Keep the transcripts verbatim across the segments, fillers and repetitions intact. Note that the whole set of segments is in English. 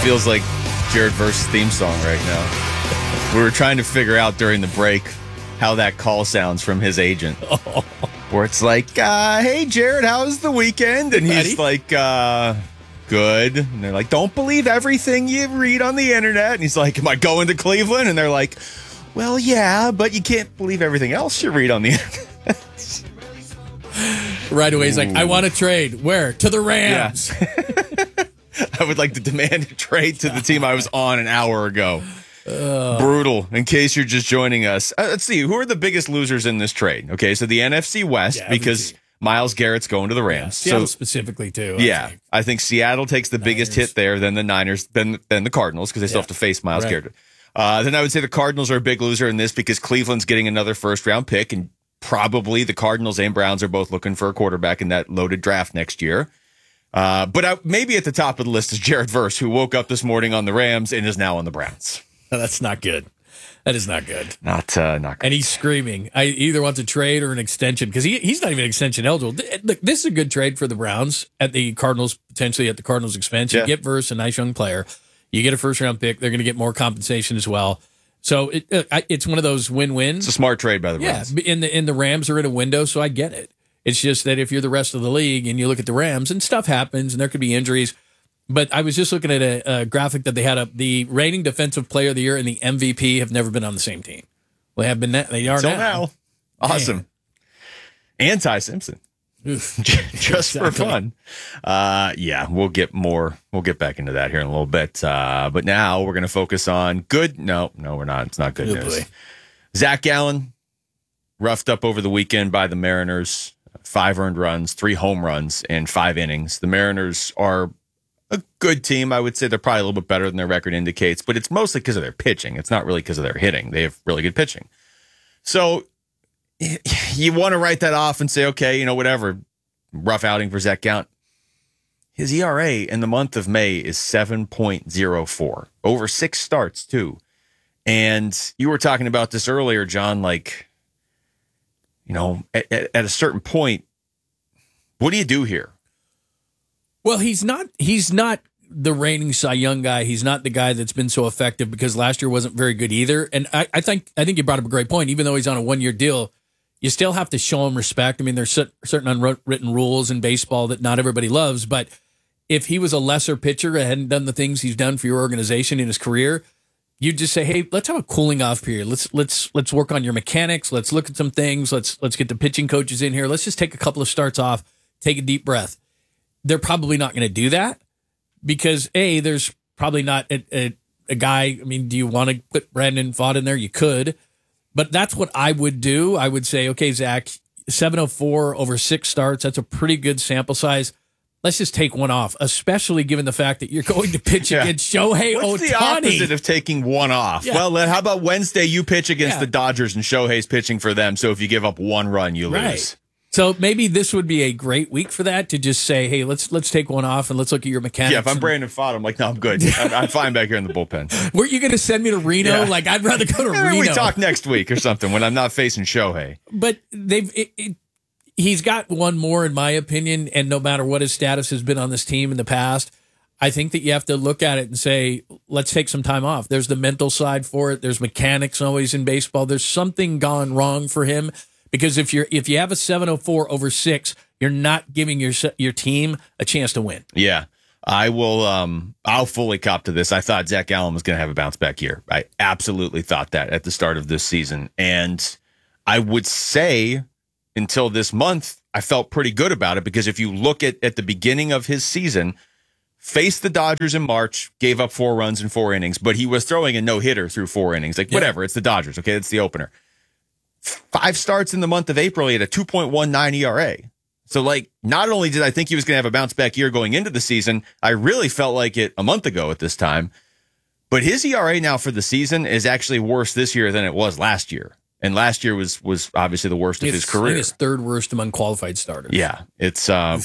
feels like Jared Verse's theme song right now. We were trying to figure out during the break how that call sounds from his agent. Oh. Where it's like, uh, hey, Jared, how was the weekend? And he's Buddy? like, uh, good. And they're like, don't believe everything you read on the internet. And he's like, am I going to Cleveland? And they're like, well, yeah, but you can't believe everything else you read on the internet. Right away, he's like, I want to trade. Where? To the Rams. Yeah. I would like to demand a trade to the team I was on an hour ago. Uh, Brutal. In case you're just joining us. Uh, let's see. Who are the biggest losers in this trade? Okay, so the N F C West, yeah, because Myles Garrett's going to the Rams. Yeah, Seattle so, specifically, too. I yeah. Think. I think Seattle takes the Niners. biggest hit there, then the Niners, then, then the Cardinals, because they still yeah. have to face Myles right. Garrett. Uh, then I would say the Cardinals are a big loser in this because Cleveland's getting another first-round pick, and probably the Cardinals and Browns are both looking for a quarterback in that loaded draft next year. Uh, but I, maybe at the top of the list is Jared Verse, who woke up this morning on the Rams and is now on the Browns. No, that's not good. That is not good. Not uh, not good. And he's screaming. I either want a trade or an extension because he, he's not even extension eligible. Look, this is a good trade for the Browns at the Cardinals, potentially at the Cardinals' expense. You yeah. get Verse, a nice young player. You get a first-round pick. They're going to get more compensation as well. So it, uh, it's one of those win-wins. It's a smart trade by the Browns. Yeah, and the, and the Rams are in a window, so I get it. It's just that if you're the rest of the league and you look at the Rams, and stuff happens, and there could be injuries. But I was just looking at a, a graphic that they had up. The reigning defensive player of the year and the M V P have never been on the same team. Well, they have been. They are so now. now. Awesome. And Ty Simpson. Just exactly. for fun. Uh, yeah, we'll get more. We'll get back into that here in a little bit. Uh, but now we're going to focus on good. No, no, we're not. It's not good good news. Boy. Zach Gallen, roughed up over the weekend by the Mariners. Five earned runs, three home runs, and five innings. The Mariners are a good team. I would say they're probably a little bit better than their record indicates, but it's mostly because of their pitching. It's not really because of their hitting. They have really good pitching. So you want to write that off and say, okay, you know, whatever, rough outing for Zach Gallen. His E R A in the month of May is seven point oh four, over six starts too. And you were talking about this earlier, John, like, you know, at, at a certain point, what do you do here? Well, he's not he's not the reigning Cy Young guy. He's not the guy that's been so effective because last year wasn't very good either. And I, I think I think you brought up a great point. Even though he's on a one-year deal, you still have to show him respect. I mean, there's certain unwritten rules in baseball that not everybody loves. But if he was a lesser pitcher and hadn't done the things he's done for your organization in his career, you'd just say, hey, let's have a cooling off period. Let's let's let's work on your mechanics. Let's look at some things. Let's let's get the pitching coaches in here. Let's just take a couple of starts off, take a deep breath. They're probably not going to do that because, A, there's probably not a, a, a guy. I mean, do you want to put Brandon Pfaadt in there? You could. But that's what I would do. I would say, okay, Zach, seven oh four over six starts. That's a pretty good sample size. Let's just take one off, especially given the fact that you're going to pitch yeah. against Shohei Ohtani. What's the opposite of taking one off? Yeah. Well, how about Wednesday you pitch against yeah. the Dodgers and Shohei's pitching for them, so if you give up one run, you right. lose. So maybe this would be a great week for that, to just say, hey, let's let's take one off and let's look at your mechanics. Yeah, if I'm and, Brandon Pfaadt, I'm like, no, I'm good. I'm, I'm fine back here in the bullpen. Weren't you going to send me to Reno? Yeah. Like, I'd rather go to Maybe Reno. We talk next week or something when I'm not facing Shohei. But they've it, it, he's got one more, in my opinion, and no matter what his status has been on this team in the past, I think that you have to look at it and say, let's take some time off. There's the mental side for it. There's mechanics always in baseball. There's something gone wrong for him. Because if you're if you have a seven oh four over six, you're not giving your your team a chance to win. Yeah, I will. Um, I'll fully cop to this. I thought Zach Gallen was going to have a bounce back year. I absolutely thought that at the start of this season, and I would say until this month, I felt pretty good about it because if you look at at the beginning of his season, faced the Dodgers in March, gave up four runs in four innings, but he was throwing a no hitter through four innings. Like whatever, yeah. It's the Dodgers. Okay, that's the opener. Five starts in the month of April, he had a two point one nine E R A. So, like, not only did I think he was going to have a bounce-back year going into the season, I really felt like it a month ago at this time. But his E R A now for the season is actually worse this year than it was last year. And last year was was obviously the worst of his career. His third worst among qualified starters. Yeah, it's uh,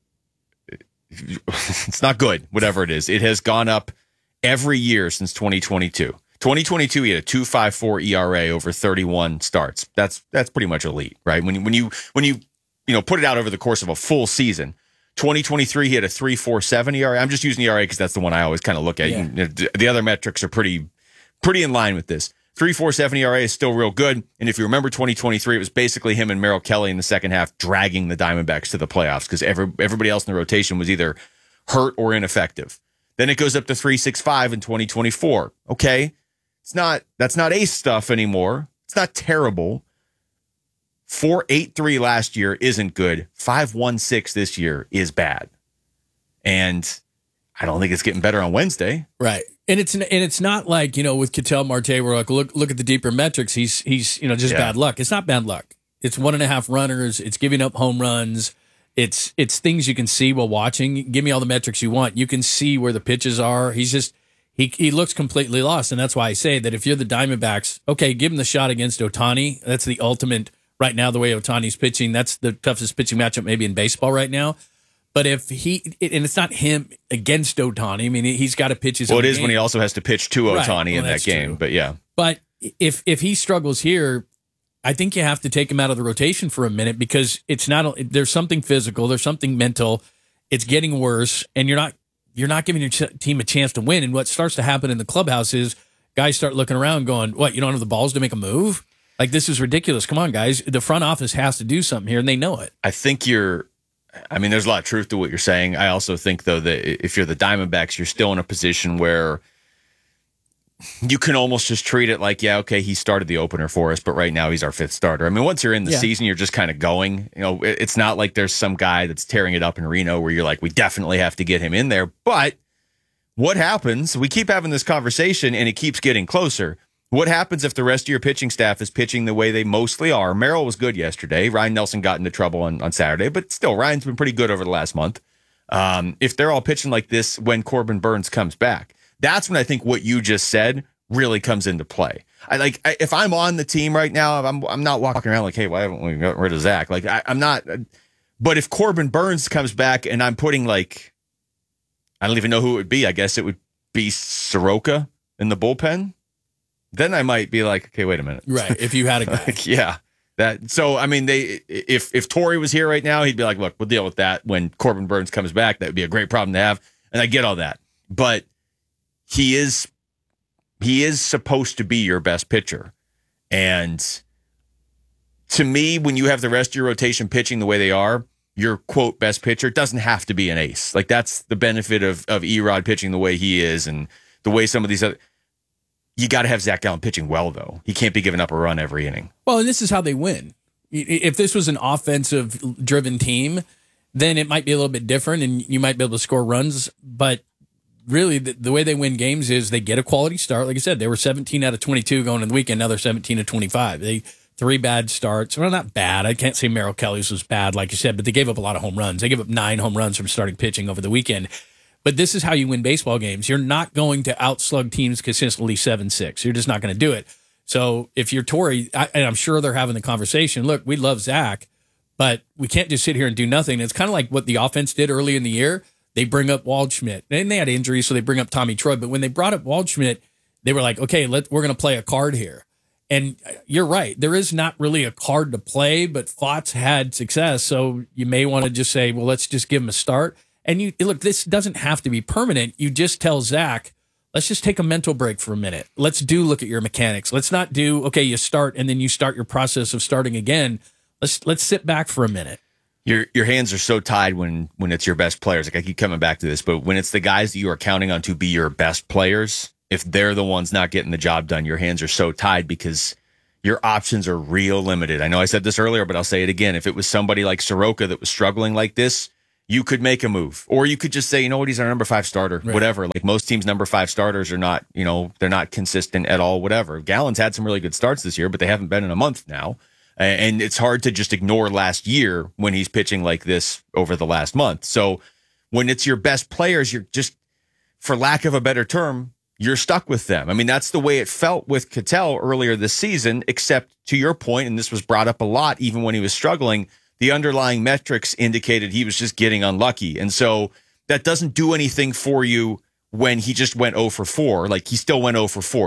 it's not good, whatever it is. It has gone up every year since twenty twenty-two. twenty twenty-two, he had a two point five four E R A over thirty-one starts. That's that's pretty much elite, right? When you when you when you you know put it out over the course of a full season, twenty twenty-three, he had a three point four seven E R A. I'm just using E R A because that's the one I always kind of look at. Yeah. You can, the other metrics are pretty, pretty in line with this. three point four seven E R A is still real good. And if you remember twenty twenty-three, it was basically him and Merrill Kelly in the second half dragging the Diamondbacks to the playoffs because every, everybody else in the rotation was either hurt or ineffective. Then it goes up to three point six five in twenty twenty-four. Okay. It's not, that's not ace stuff anymore. It's not terrible. four point eight three last year isn't good. five point one six this year is bad. And I don't think it's getting better on Wednesday. Right. And it's and it's not like, you know, with Ketel Marte, we're like, look, look at the deeper metrics. He's, he's you know, just Yeah. bad luck. It's not bad luck. It's one and a half runners. It's giving up home runs. It's it's things you can see while watching. Give me all the metrics you want. You can see where the pitches are. He's just, he, he looks completely lost. And that's why I say that if you're the Diamondbacks, okay, give him the shot against Ohtani. That's the ultimate right now, the way Ohtani's pitching. That's the toughest pitching matchup maybe in baseball right now. But if he, and it's not him against Ohtani. I mean, he's got to pitch his Well, own it is game. when he also has to pitch to Right. Ohtani Well, in that that's game. true. But yeah. But if if he struggles here, I think you have to take him out of the rotation for a minute because it's not. There's something physical. There's something mental. It's getting worse, and you're not you're not giving your ch- team a chance to win. And what starts to happen in the clubhouse is guys start looking around, going, "What? You don't have the balls to make a move? Like this is ridiculous. Come on, guys. The front office has to do something here, and they know it." I think you're, I mean, there's a lot of truth to what you're saying. I also think, though, that if you're the Diamondbacks, you're still in a position where you can almost just treat it like, yeah, okay, he started the opener for us, but right now he's our fifth starter. I mean, once you're in the Yeah. season, you're just kind of going. You know, it- it's not like there's some guy that's tearing it up in Reno where you're like, we definitely have to get him in there. But what happens? We keep having this conversation, and it keeps getting closer. What happens if the rest of your pitching staff is pitching the way they mostly are? Merrill was good yesterday. Ryan Nelson got into trouble on, on Saturday, but still, Ryan's been pretty good over the last month. Um, if they're all pitching like this when Corbin Burns comes back, that's when I think what you just said really comes into play. I like I, if I'm on the team right now, I'm I'm not walking around like, hey, why haven't we got rid of Zach? Like I, I'm not. But if Corbin Burns comes back and I'm putting like, I don't even know who it would be. I guess it would be Soroka in the bullpen. Then I might be like, okay, wait a minute. Right. If you had a guy. Like, yeah. That so I mean they if if Torrey was here right now, he'd be like, look, we'll deal with that when Corbin Burns comes back. That would be a great problem to have. And I get all that. But he is he is supposed to be your best pitcher. And to me, when you have the rest of your rotation pitching the way they are, your quote best pitcher doesn't have to be an ace. Like that's the benefit of of Erod pitching the way he is and the way some of these other. You got to have Zach Gallen pitching well, though. He can't be giving up a run every inning. Well, and this is how they win. If this was an offensive-driven team, then it might be a little bit different, and you might be able to score runs. But really, the, the way they win games is they get a quality start. Like I said, they were seventeen out of twenty-two going in the weekend. Now they're seventeen to twenty-five. They three bad starts. Well, not bad. I can't say Merrill Kelly's was bad, like you said, but they gave up a lot of home runs. They gave up nine home runs from starting pitching over the weekend. But this is how you win baseball games. You're not going to outslug teams consistently seven six. You're just not going to do it. So if you're Torrey, I, and I'm sure they're having the conversation, look, we love Zach, but we can't just sit here and do nothing. It's kind of like what the offense did early in the year. They bring up Waldschmidt. And they had injuries, so they bring up Tommy Troy. But when they brought up Waldschmidt, they were like, okay, let, we're going to play a card here. And you're right. There is not really a card to play, but Fox had success. So you may want to just say, well, let's just give him a start. And you look, this doesn't have to be permanent. You just tell Zach, let's just take a mental break for a minute. Let's do look at your mechanics. Let's not do, okay, you start and then you start your process of starting again. Let's let's sit back for a minute. Your your hands are so tied when when it's your best players. Like I keep coming back to this, but when it's the guys that you are counting on to be your best players, if they're the ones not getting the job done, your hands are so tied because your options are real limited. I know I said this earlier, but I'll say it again. If it was somebody like Soroka that was struggling like this, you could make a move, or you could just say, you know what, he's our number five starter, Right. whatever. Like most teams' number five starters are not, you know, they're not consistent at all, whatever. Gallen's had some really good starts this year, but they haven't been in a month now. And it's hard to just ignore last year when he's pitching like this over the last month. So when it's your best players, you're just, for lack of a better term, you're stuck with them. I mean, that's the way it felt with Ketel earlier this season, except to your point, and this was brought up a lot, even when he was struggling, the underlying metrics indicated he was just getting unlucky. And so that doesn't do anything for you when he just went oh for four. Like he still went oh for four.